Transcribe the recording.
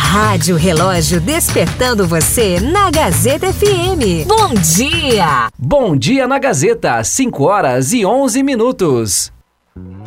Rádio Relógio despertando você na Gazeta FM. Bom dia! Bom dia na Gazeta, 5 horas e 11 minutos.